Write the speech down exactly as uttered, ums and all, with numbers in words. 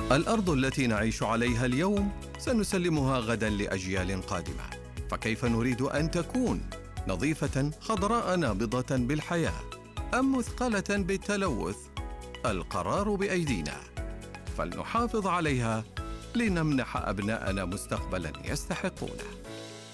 الأرض التي نعيش عليها اليوم سنسلمها غداً لأجيال قادمة، فكيف نريد أن تكون؟ نظيفة خضراء نابضة بالحياة أم مثقلة بالتلوث؟ القرار بأيدينا، فلنحافظ عليها لنمنح أبناءنا مستقبلاً يستحقونه.